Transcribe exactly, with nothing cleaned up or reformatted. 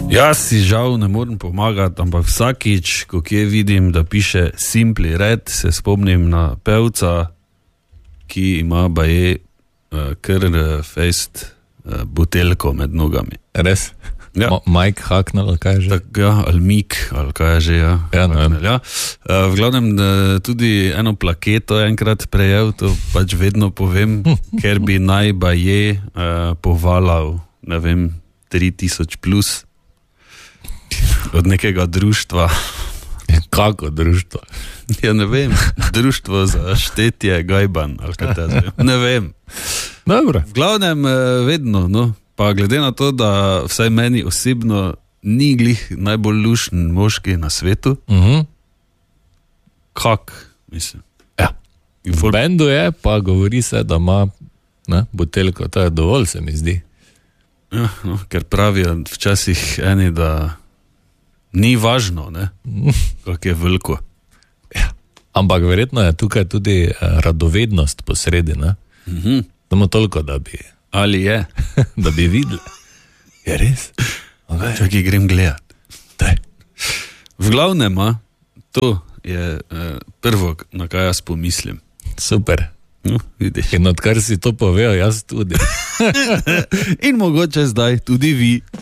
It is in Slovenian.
Jaz si žal ne morem pomagati, ampak vsakič, ko kje vidim, da piše Simply Red, se spomnim na pevca, ki ima baje uh, kar uh, fest uh, buteljko med nogami. Res? Ja. Ma- Mike Hacknell, ali kaj je že? Tak, ja, ali Mik, ali kaj je že, ja. Ja, ne vem. Ja. Uh, v glavnem, uh, tudi eno plaketo enkrat prejel, to pač vedno povem, ker bi naj baje uh, povalal, ne vem, tri tisoč plus. Od nekega društva. Kako društvo? Ja, ne vem, društvo za štetje Gajban, ali kaj te zvem. Ne vem. Dobro. V glavnem, vedno, no, pa glede na to, da vsaj meni osebno ni glih najbolj lušen moški na svetu, Uh-huh. kak, mislim. Ja. V fol- bendu je, pa govori se, da ima ne, buteljko, to je dovolj, se mi zdi. Ja, no, ker pravijo včasih eni, da ni važno, ne, kak je veliko. Ampak verjetno je tukaj tudi eh, radovednost posredi, ne? Mhm. Samo toliko, da bi, Ali je? da bi videli. Je res? Okay. Čakaj, grem gledat. Daj. V glavnem, a, to je eh, prvo, na kaj jaz pomislim. Super. No, vidiš. In odkar si to povedal, jaz tudi. In mogoče zdaj tudi vi.